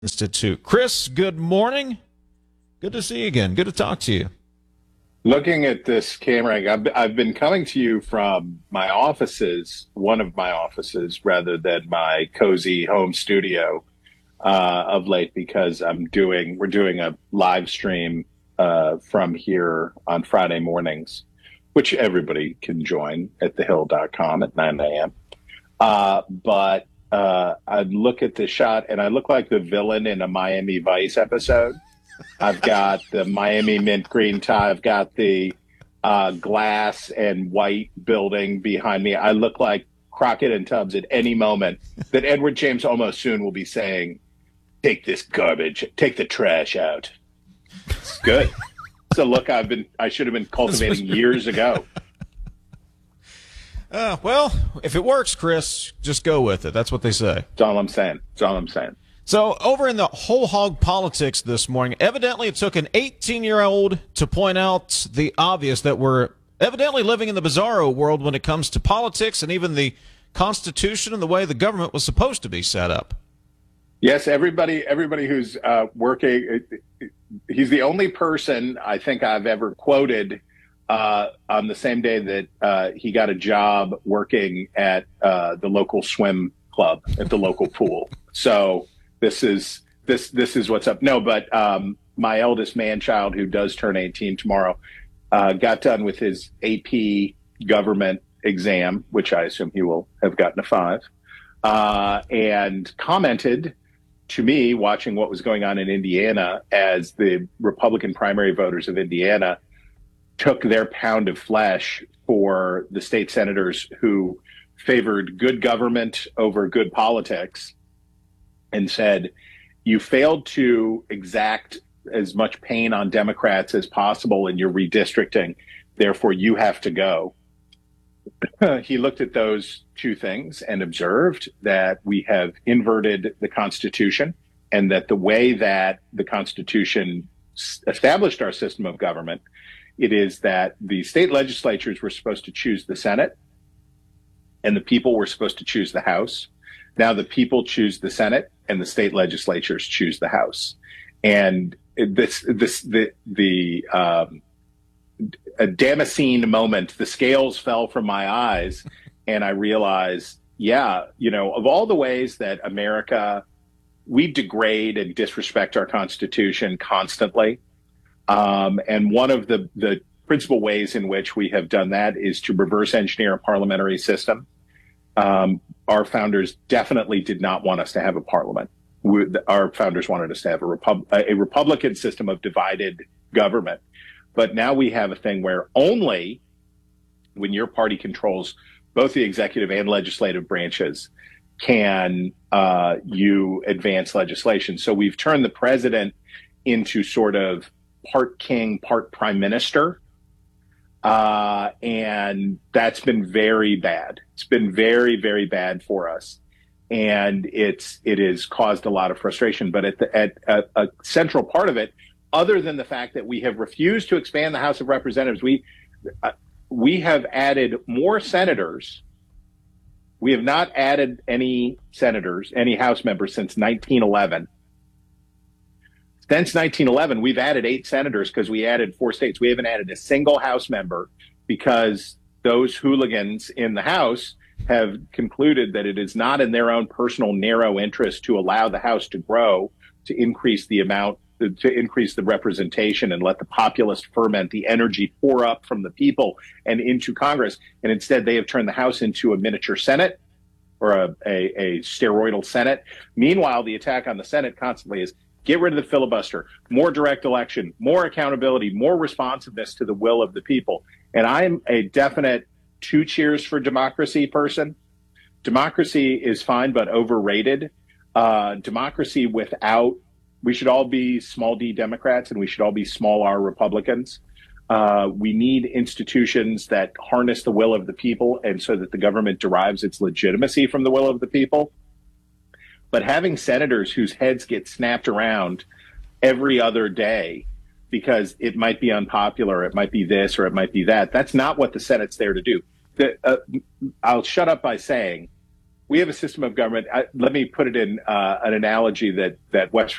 Institute. Chris, good morning. Good to see you again. Good to talk to you. Looking at this camera, I've been coming to you from my offices, one of my offices, rather than my cozy home studio of late, because we're doing a live stream from here on Friday mornings, which everybody can join at thehill.com at 9 a.m. But I look at the shot and I look like the villain in a Miami Vice episode. I've got the Miami mint green tie. I've got the glass and white building behind me. I look like Crockett and Tubbs at any moment that Edward James almost soon will be saying, "Take this garbage, take the trash out." It's good. It's a look I should have been cultivating years ago. Well, if it works, Chris, just go with it. That's what they say. That's all I'm saying. That's all I'm saying. So over in the whole hog politics this morning, evidently it took an 18-year-old to point out the obvious, that we're evidently living in the bizarro world when it comes to politics and even the Constitution and the way the government was supposed to be set up. Yes, everybody who's working, he's the only person I think I've ever quoted on the same day that he got a job working at the local swim club at the local pool. So this is what's up. No, but my eldest man-child, who does turn 18 tomorrow, got done with his AP government exam, which I assume he will have gotten a 5, and commented to me, watching what was going on in Indiana, as the Republican primary voters of Indiana took their pound of flesh for the state senators who favored good government over good politics, and said, "You failed to exact as much pain on Democrats as possible in your redistricting. Therefore, you have to go." He looked at those two things and observed that we have inverted the Constitution, and that the way that the Constitution established our system of government, it is that the state legislatures were supposed to choose the Senate and the people were supposed to choose the House. Now the people choose the Senate and the state legislatures choose the House. And a Damascene moment, the scales fell from my eyes, and I realized, of all the ways that America, we degrade and disrespect our Constitution constantly. And one of the principal ways in which we have done that is to reverse engineer a parliamentary system. Our founders definitely did not want us to have a parliament. Our founders wanted us to have a Republican system of divided government. But now we have a thing where only when your party controls both the executive and legislative branches can you advance legislation. So we've turned the president into sort of part king, part prime minister. And that's been very bad. It's been very, very bad for us. And it has caused a lot of frustration. But at a central part of it, other than the fact that we have refused to expand the House of Representatives, we have added more senators. We have not added any senators, any House members since 1911. Since 1911, we've added 8 senators because we added 4 states. We haven't added a single House member because those hooligans in the House have concluded that it is not in their own personal narrow interest to allow the House to grow, to increase the representation and let the populist ferment, the energy pour up from the people and into Congress. And instead, they have turned the House into a miniature Senate, or a steroidal Senate. Meanwhile, the attack on the Senate constantly is, get rid of the filibuster, more direct election, more accountability, more responsiveness to the will of the people. And I'm a definite 2 cheers for democracy person. Democracy is fine, but overrated. Democracy without, we should all be small d Democrats and we should all be small r Republicans. We need institutions that harness the will of the people, and so that the government derives its legitimacy from the will of the people. But having senators whose heads get snapped around every other day because it might be unpopular, it might be this, or it might be that, that's not what the Senate's there to do. I'll shut up by saying we have a system of government. Let me put it in an analogy that West